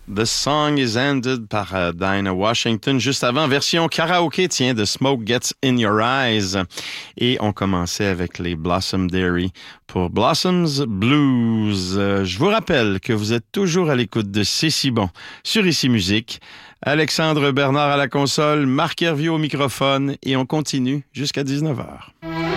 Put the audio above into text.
The Song is Ended par Dinah Washington. Juste avant, version karaoké, tiens, The Smoke Gets in Your Eyes. Et on commençait avec les Blossom Dairy pour Blossoms Blues. Je vous rappelle que vous êtes toujours à l'écoute de C'est si bon sur Ici Musique. Alexandre Bernard à la console, Marc Hervieux au microphone et on continue jusqu'à 19h.